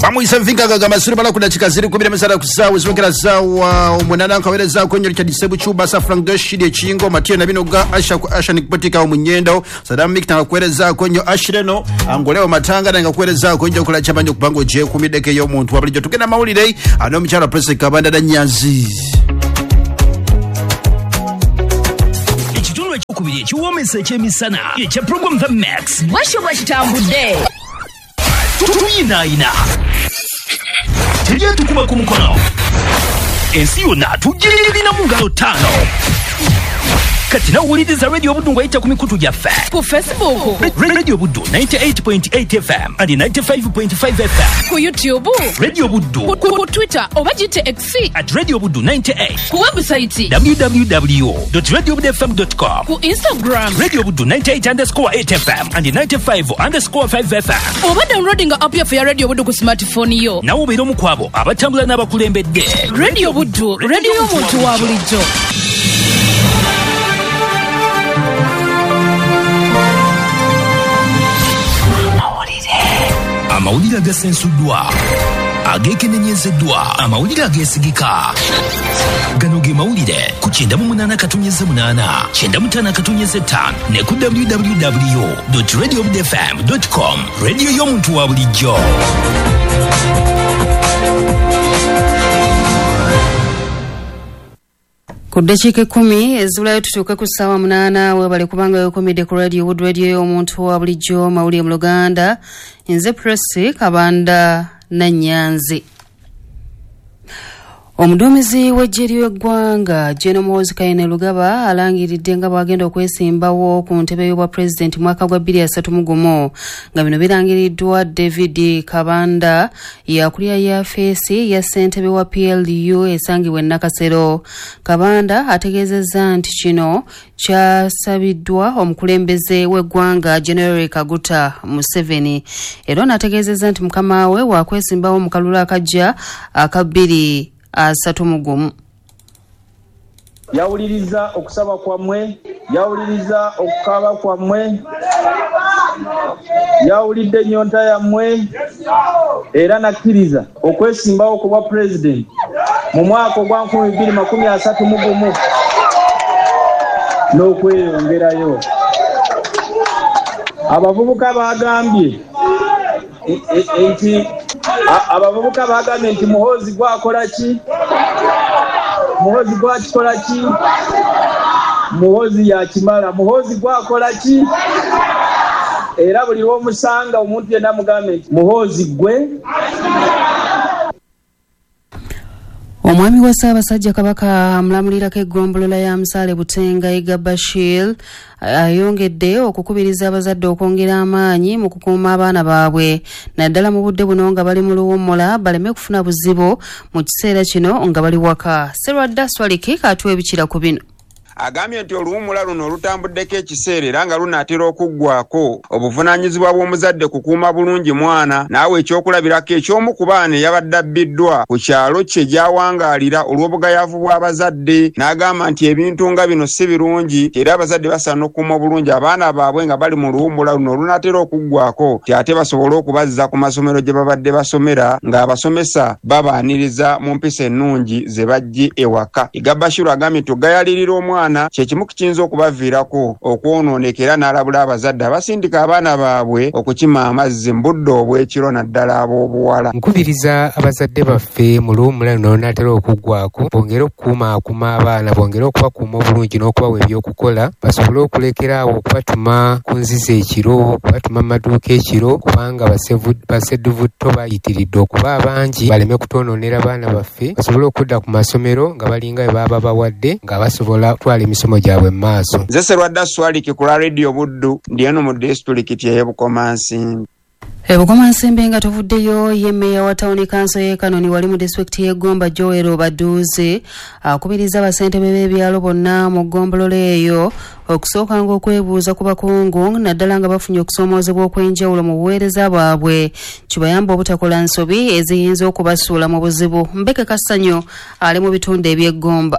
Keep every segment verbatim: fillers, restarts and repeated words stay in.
Bamuyise vinga gaga masuri bala kudachika ziri kubira mesara kusawa zibokera zawa umunana nkawereza konyo cha disebu chuba sa Frank Doshide chingo Mathieu Nabinoga asha asha nikpatika umunyendo Sadam Mik nakwereza konyo ashireno angoleo matanga na ngakwereza konyo kula chabanyo kubango je kumideke yo muntu wabalijo tukena maulide ano mchara press kabanda da nyazi Ichitulwe chukubiri chuwomese chemisana yecha program the Max washo bashitambude tuyina ina Tujia tukuma kumukono Ensi yona tujiri na mungalo tano Katina ulidi za Radio Budu wa ita kumikutu ya fa Ku Facebook Radio Budu ninety-eight point eight F M and ninety-five point five F M Ku YouTube Radio Budu Ku, ku, ku Twitter obajite X at Radio Budu ninety-eight Ku website w w w dot radio budu f m dot com Ku Instagram Radio Budu ninety-eight underscore eight F M and ninety-five underscore five F M Oba downloading app ya ya Radio Budu ku smartphone yo Na ubiro mukwabo abatambula n'abakulembedde Radio Budu Radio y'omuntu wa bulijjo Amawulire agasensuddwa agekenenyezeddwa amawulire agesigika gano ge mawulire ku kyenda mu munaana katonyeze munaana kyenda mu ttaano katonyeze ttaano ne ku w w w dot radio budu f m dot com radio y'omuntu wa bulijjo Kudachike kumi ezula tutuka ku sawa munana webale kubanga yokomide ku Radio Wood Radio y'omuntu wa bulijjo mawulire mu Luganda nze Press Kabanda na Nyanzi. Omuduumizi w'eggye ly'eggwanga General Muhoozi Kayine Lugaba alangiridde nga bwagenda okwesimbawo ku ntebe y'obwa President mwaka gwa bbiri asatu mu gumu nga bino birangiriddwa David Kabanda yakulira yafeesi ya ssentebe wa P L U esangibwa e Nakasero. Kabanda ategeezezza nti kino kyasabiddwa omukulembeze w'eggwanga General Kaguta Museveni era n'ategeezezza nti mukama we wakwesimbawo mu kalulu akajja akabbiri asatu mu gumu. Yawuliriza okusaba kwammwe, yawuliriza okukaba kwammwe, yawulidde ennyonta yammwe era nakkiriza okwesimbawo ku bwa President mu mwaka ogwa nkumi bbiri makumi asatu mu gumu n'okweyongerayo. Abavubuka bagambye nti abavubuka bagambye nti Muhoozi gwakola ki? Muhoozi gwakikola ki? Muhoozi yakimala. Muhoozi gwakola ki? Era buli w'omusanga omuntu yenna mugambe nti Muhoozi gwe. Omwami wa Ssaabasajja Kabaka amulamulirako eggombolola ya Musaale Butenga Ega Bashir ayongedde okukubiriza abazadde okwongera amaanyi mu kukuuma abaana baabwe naddala mu budde buno nga bali mu luwummula baleme kufuna buzibu mu kiseera kino nga bali waka. Serwadda Swaliki katuwa ebikira ku bino. Agambye nti oluwummula luno lutambuddeko ekiseera era nga lunaatera okuggwako obuvunaanyizibwa bw'omuzadde kukuuma bulungi mwana naawe ekyokulabirako eky'omu ku baana eyabadde abbiddwa ku kyalo kye gy'awangaalira olw'obugayaavu bw'abazadde n'agamba nti ebintu nga bino si birungi era abazadde basaana okukuuma obulungi abaana baabwe nga bali mu luwummula luno lunaatera okuggwako ti ate basobole okubazza ku masomero gye babadde basomera ng'abasomesa babaaniriza mu mpisa ennungi ze bajje ewaka. Ega Bashir agambye nti ogayalirira omwana kyekimu kiyinza okubaviirako okwonoonekera n'alabula abazadde abasindika abaana baabwe okukima amazzi mu budde obw'ekiro naddala ab'obuwala. Nkubiriza abazadde baffe mu luwummula luno lunaatera okuggwako bongere okukuumaakuma abaana bongere okubakuuma obulungi n'okubawa ebyokukola basobole okulekeraawo okubatuma ku nzizi ekiro okubatuma mu maduuka ekiro kubanga baseduvutto bayitiridde okuba abangi baleme kutwonoonera abaana baffe basobole okudda ku masomero nga balinga bwe baba bawadde nga basobola kutwala emisomo gyabwe mu maaso. Nze Serwadda Swaliki ku Radio Buddu ndi eno mu disitulikiti y'e Bukomansimbi. E Bukomansimbi nga tuvuddeyo ye meya wa Town Council y'e Kanoni wali mu disitulikiti y'e Gomba Joel Baduuze akubiriza abasentebe b'ebyalo bonna mu ggombolola eyo okusookanga okwebuuza ku bakungu naddala nga bafunye okusoomoozebwa okw'enjawulo mu buweereza bwabwe kibayamba obutakola nsobi eziyinza okubasuula mu buzibu. Mbeke Kasanyo ali mu bitundu eby'eggomba.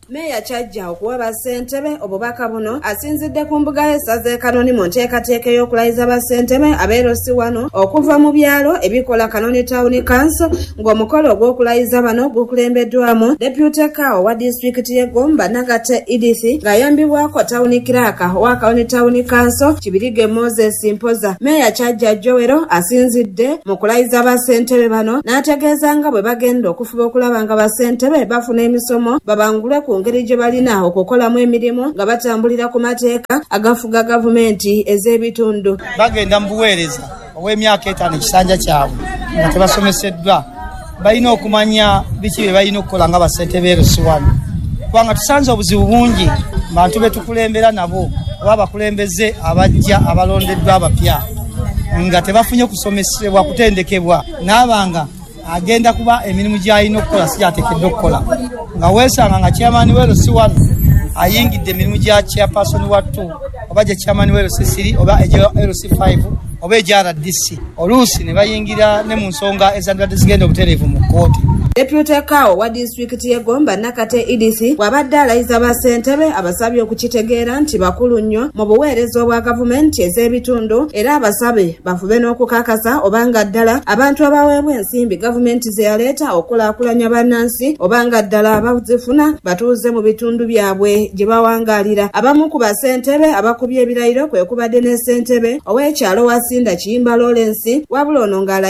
Meya Kyajja okuwa bassentebe obubaka buno asinzidde ku mbuga y'essaza e Kanoni mu nteekateeka y'okulayiza bassentebe abeerosi wano okuva mu byalo ebikola Kanoni Town Council ng'omukolo ogw'okulayiza bano gukulembeddwamu Deputy Kao wa disitulikiti y'e Gomba Nagate Edith ng'ayambibwako Town Clerk wa Kanoni Town Council Kibirige Moses Mpoza. Meya Kyajja Joero asinzidde mu kulayiza bassentebe bano n'ategeeza nga bwe bagenda okufuba okulaba nga bassentebe bafuna emisomo babangule ku ngeri gye balina okukolamu emirimu nga batambulira ku mateeka agafuga gavumenti ez'ebitundu. Bagenda mu buweereza ow'emyaka etaano ekisanja kyabwe nga tebasomeseddwa balina okumanya biki bye balina okukola nga bassentebe erosi wano kubanga tusanze obuzibu bungi bantu betukulembera nabo oba abakulembeze abajja abalondeddwa abapya nga tebafunye kusomesebwa kutendekebwa n'abanga agenda kuba emirimu gy'alina okukola si gyateekeddwa okukola nga weesanga nga chairman w'erosi wano ayingidde emirimu gya chairperson wa two oba gye chairman w'erosi three oba erosi five oba egya R D C oluusi ne bayingira ne mu nsonga ezandadde zigenda obutereevu mu kkooti. Deputy Kao wa disitulikiti y'e Gomba Nakate Edith bw'abadde alayiza bassentebe abasabye okukitegeera nti bakulu nnyo mu buweereza obwa gavumenti ez'ebitundu era abasabe bafube n'okukakasa obanga ddala abantu abaweebwa ensimbi gavumenti ze yaleeta okulaakulanya bannansi obanga ddala abazifuna batuuze mu bitundu byabwe gye bawangaalira. Abamu ku bassentebe abakubye ebirayiro kwe kubadde ne ssentebe ow'ekyalo Wasinda Kiyimba Lawrence wabula ono ng'ala